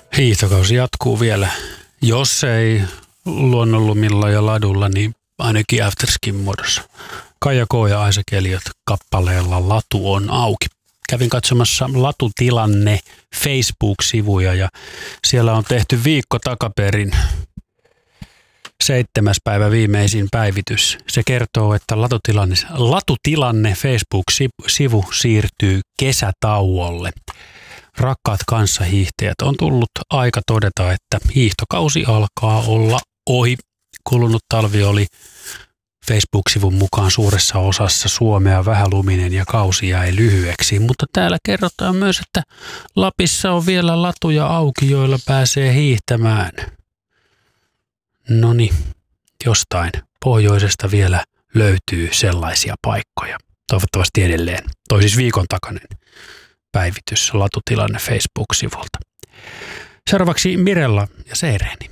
Hiihtokausi jatkuu vielä. Jos ei luonnonlumilla ja ladulla, niin ainakin afterskin muodossa. Kaija K. ja Isaac Elliot kappaleella Latu on auki. Kävin katsomassa Latutilanne Facebook-sivuja ja siellä on tehty viikko takaperin 7. päivä viimeisin päivitys. Se kertoo, että Latutilanne Facebook-sivu siirtyy kesätauolle. Rakkaat kanssahiihtäjät, on tullut aika todeta, että hiihtokausi alkaa olla ohi. Kulunut talvi oli Facebook-sivun mukaan suuressa osassa Suomea vähäluminen ja kausi jäi lyhyeksi, mutta täällä kerrotaan myös, että Lapissa on vielä latuja auki, joilla pääsee hiihtämään. Noniin, jostain pohjoisesta vielä löytyy sellaisia paikkoja. Toivottavasti edelleen. Toi siis viikon takainen päivitys Latutilanne Facebook-sivulta. Seuraavaksi Mirella ja Seereeni.